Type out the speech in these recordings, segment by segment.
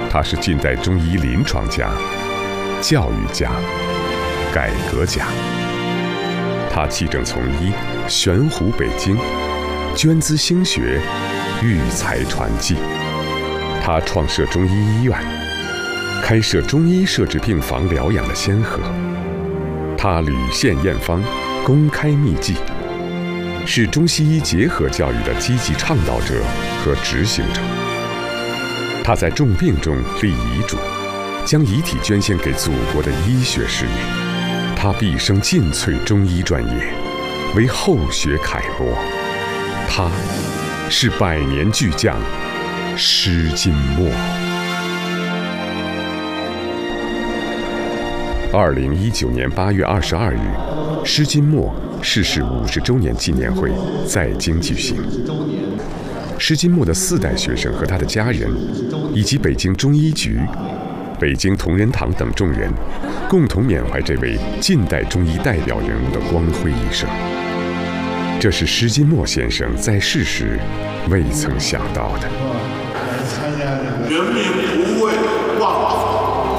他是近代中医临床家、教育家、改革家。他弃政从医，悬壶北京，捐资兴学，育才传技。他创设中医医院，开设中医设置病房疗养的先河。他屡献验方，公开秘技，是中西医结合教育的积极倡导者和执行者。他在重病中立遗嘱，将遗体捐献给祖国的医学事业。他毕生尽瘁中医专业，为后学楷模。他是百年巨匠施金墨。2019年8月22日，施金墨逝世50周年纪念会在京举行。施金墨的4代学生和他的家人，以及北京中医局、北京同仁堂等众人，共同缅怀这位近代中医代表人物的光辉一生。这是施金墨先生在世时未曾想到的。 人民不畏忘法。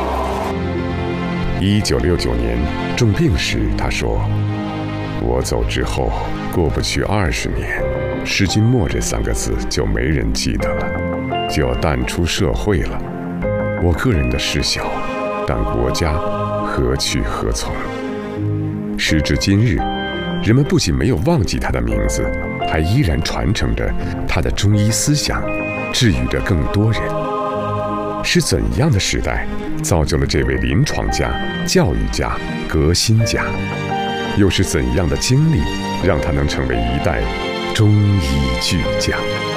1969年重病时，他说：“我走之后，过不去20年，施金墨这3个字就没人记得了，就要淡出社会了。我个人的事小，但国家何去何从？”时至今日，人们不仅没有忘记他的名字，还依然传承着他的中医思想，治愈着更多人。是怎样的时代造就了这位临床家、教育家、革新家？又是怎样的经历让他能成为一代中医巨匠？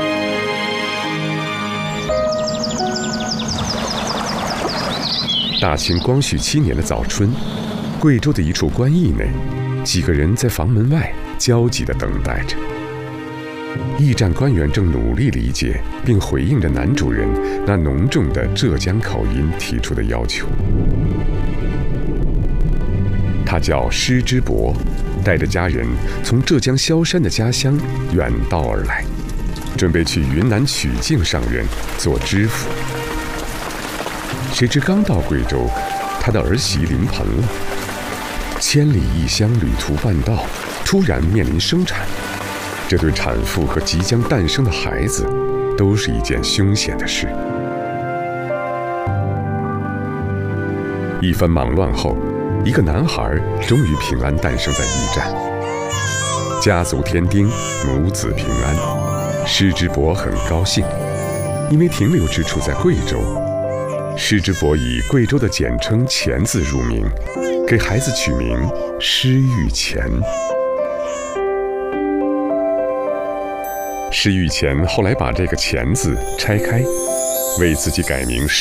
大清光绪7年的早春，贵州的一处官驿内，几个人在房门外焦急地等待着。驿站官员正努力理解并回应着男主人那浓重的浙江口音提出的要求。他叫施之伯，带着家人从浙江萧山的家乡远道而来，准备去云南曲靖上任做知府。谁知刚到贵州，他的儿媳临盆了。千里异乡，旅途半道，突然面临生产，这对产妇和即将诞生的孩子都是一件凶险的事。一番忙乱后，一个男孩终于平安诞生在驿站。家族添丁，母子平安，施之伯很高兴，因为停留之处在贵州。施之伯以贵州的简称钱字入名，给孩子取名施玉钱。施玉钱后来把这个钱字拆开，为自己改名